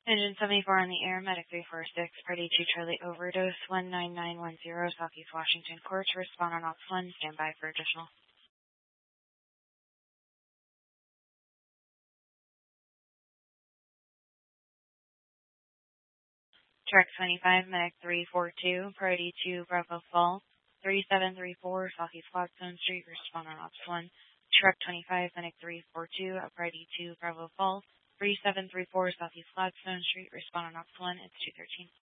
Engine 74 on the air, Medic 346, Party 2 Charlie overdose, 19910, Southeast Washington Court, respond on Ops 1, stand by for additional. Track 25, Medic 342, Party 2 Bravo Fall, 3734, Southeast Gladstone Street, respond on Ops 1. Truck 25, Medic 342, Party 2 Bravo Fall, 3734, Southeast Gladstone Street, respond on Ops 1, it's 213.